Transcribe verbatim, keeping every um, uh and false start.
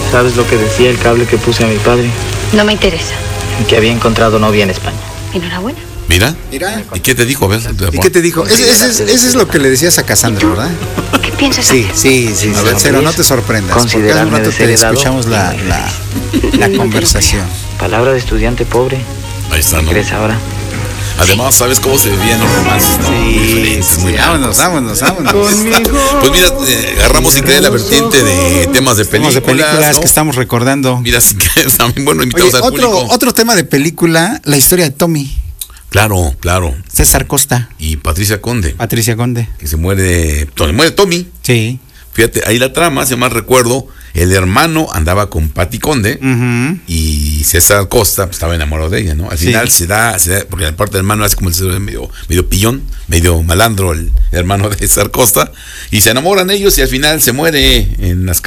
¿Sabes lo que decía el cable que puse a mi padre? No me interesa. Que había encontrado novia en España. Enhorabuena. Mira. Mira. ¿Y qué te dijo? A ver, ¿Y qué te dijo? Ese, ese, ese, ese es lo que le decías a Cassandra, ¿verdad? ¿Qué piensas Sí, hacer? sí, sí. A ver, Cero, no te sorprendas. Porque hace un considerarme rato te desheredado. escuchamos la, la, la conversación. Palabra de estudiante pobre. Ahí está, ¿no? ¿Crees ahora? Además, ¿sabes cómo se vivían los romances? ¿No? Muy diferentes, muy Vámonos, vámonos, vámonos. Pues mira, eh, agarramos sin querer la vertiente de temas de películas. Temas de películas ¿no? que estamos recordando. Mira, si quieres también, bueno, invitamos Oye, al otro, público. otro tema de película, la historia de Tommy. Claro, claro. César Costa. Y Patricia Conde, Patricia Conde. que se muere, se muere Tommy. Sí. Fíjate, ahí la trama, si mal recuerdo, el hermano andaba con Pati Conde Uh-huh. y César Costa pues, estaba enamorado de ella, ¿no? Al Sí. final se da, se da, porque aparte del hermano es como el César medio, medio pillón, medio malandro el hermano de César Costa, y se enamoran ellos y al final se muere en las